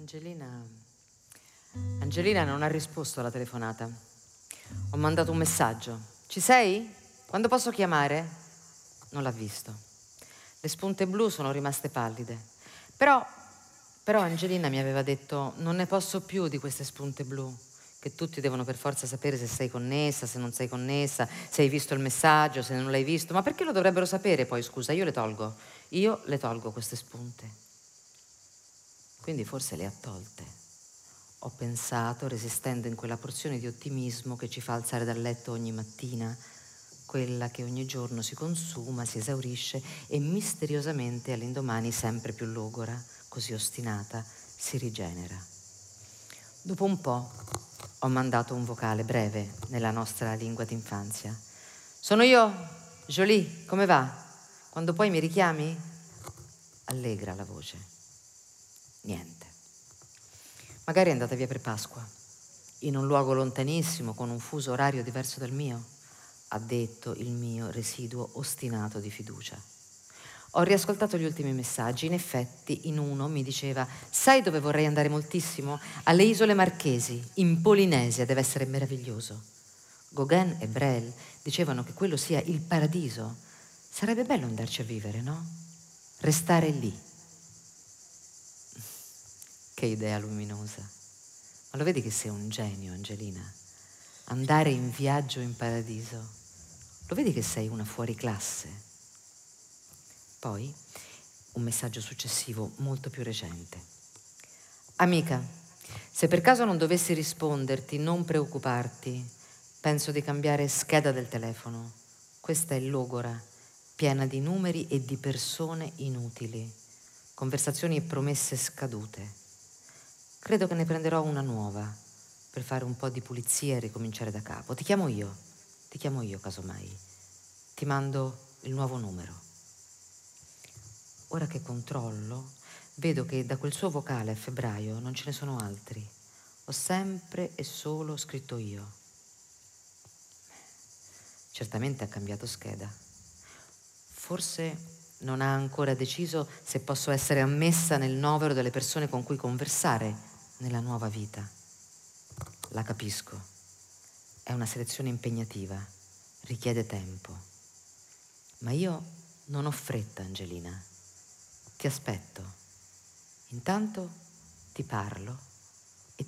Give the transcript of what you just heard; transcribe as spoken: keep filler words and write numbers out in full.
Angelina... Angelina non ha risposto alla telefonata. Ho mandato un messaggio. Ci sei? Quando posso chiamare? Non l'ha visto. Le spunte blu sono rimaste pallide. Però, però Angelina mi aveva detto: non ne posso più di queste spunte blu, che tutti devono per forza sapere se sei connessa, se non sei connessa, se hai visto il messaggio, se non l'hai visto. Ma perché lo dovrebbero sapere poi, scusa? Io le tolgo. Io le tolgo queste spunte. Quindi forse le ha tolte. Ho pensato, resistendo in quella porzione di ottimismo che ci fa alzare dal letto ogni mattina, quella che ogni giorno si consuma, si esaurisce e misteriosamente all'indomani sempre più logora, così ostinata, si rigenera. Dopo un po' ho mandato un vocale breve nella nostra lingua d'infanzia. Sono io, Jolie, come va? Quando poi mi richiami? Allegra la voce. Niente. Magari è andata via per Pasqua, in un luogo lontanissimo, con un fuso orario diverso dal mio, ha detto il mio residuo ostinato di fiducia. Ho riascoltato gli ultimi messaggi. In effetti, in uno mi diceva: sai dove vorrei andare moltissimo? Alle Isole Marchesi, in Polinesia, deve essere meraviglioso. Gauguin e Brel dicevano che quello sia il paradiso. Sarebbe bello andarci a vivere, no? Restare lì. Che idea luminosa. Ma lo vedi che sei un genio, Angelina? Andare in viaggio in paradiso. Lo vedi che sei una fuoriclasse? Poi, un messaggio successivo molto più recente. Amica, se per caso non dovessi risponderti, non preoccuparti. Penso di cambiare scheda del telefono. Questa è logora, piena di numeri e di persone inutili. Conversazioni e promesse scadute. Credo che ne prenderò una nuova per fare un po' di pulizia e ricominciare da capo. Ti chiamo io, ti chiamo io casomai. Ti mando il nuovo numero. Ora che controllo, vedo che da quel suo vocale a febbraio non ce ne sono altri. Ho sempre e solo scritto io. Certamente ha cambiato scheda. Forse non ha ancora deciso se posso essere ammessa nel novero delle persone con cui conversare nella nuova vita. La capisco. È una selezione impegnativa, richiede tempo. Ma io non ho fretta, Angelina. Ti aspetto. Intanto ti parlo